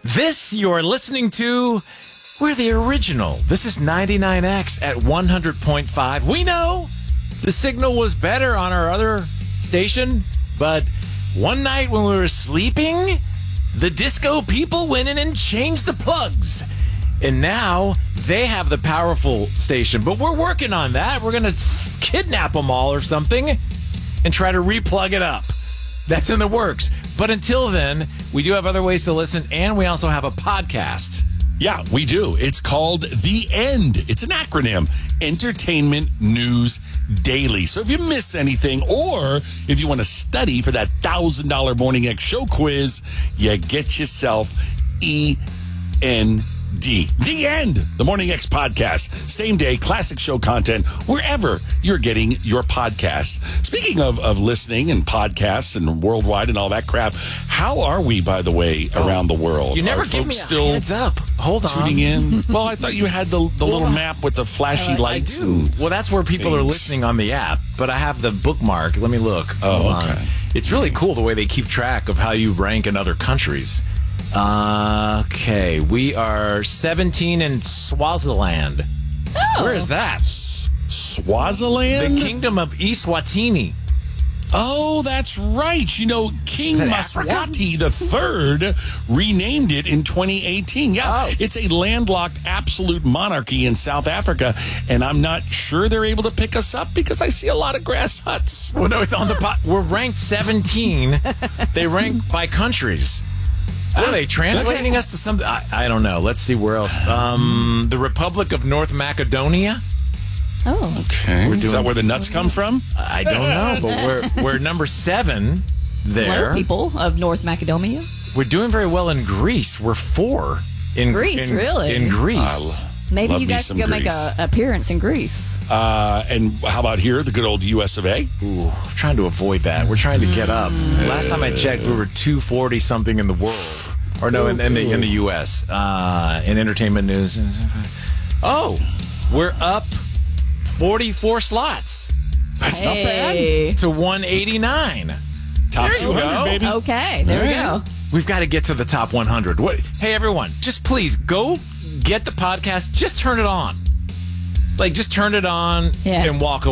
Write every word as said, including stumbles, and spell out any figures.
This you're listening to, we're the original. This is ninety-nine X at one hundred point five. We know the signal was better on our other station, but one night when we were sleeping, the disco people went in and changed the plugs. And now they have the powerful station. But we're working on that. We're going to kidnap them all or something and try to replug it up. That's in the works. But until then, we do have other ways to listen, and we also have a podcast. Yeah, we do. It's called The End. It's an acronym, Entertainment News Daily. So if you miss anything, or if you want to study for that one thousand dollars Morning X show quiz, you get yourself E N D. The End. The Morning X podcast. Same day, classic show content, wherever you're getting your podcast. Speaking of, of listening and podcasts and worldwide and all that crap, how are we, by the way, around the world? You never are give me a still heads up. Hold on. tuning in? Well, I thought you had the, the little map with the flashy Uh, lights. I do. And well, that's where people are things. listening on the app, but I have the bookmark. Let me look. Oh, Hold okay. on. It's really cool the way they keep track of how you rank in other countries. Uh, okay, we are seventeen in Swaziland. Oh. Where is that? Swaziland? The Kingdom of Eswatini. Oh, that's right. You know, King Is that Africa? Maswati the Third renamed it in twenty eighteen. Yeah, Oh. it's a landlocked absolute monarchy in South Africa, and I'm not sure they're able to pick us up because I see a lot of grass huts. Well, no, it's on the pot. We're ranked seventeen. They rank by countries. What are they translating us to something? I, I don't know. Let's see where else. Um, the Republic of North Macedonia. Oh. Okay. We're Is doing- that where the nuts come from? I don't know, but we're we're number seven there. Hello, people of North Macedonia. We're doing very well in Greece. We're four in Greece, in- really? in Greece. Maybe Love you me guys some could go make Greece. an appearance in Greece. Uh, and how about here, the good old U S of A? Ooh, we're trying to avoid that. We're trying to get up. Last time I checked, we were two forty something in the world, or no, in, in the in the U S. Uh, in entertainment news. Oh, we're up forty-four slots That's not bad. Hey. to one eighty-nine. Top There you two hundred, go. baby. Okay, there we All go. We've got to get to the top one hundred. What? Hey, everyone, just please go get the podcast. Just turn it on. Like, just turn it on Yeah. and walk away.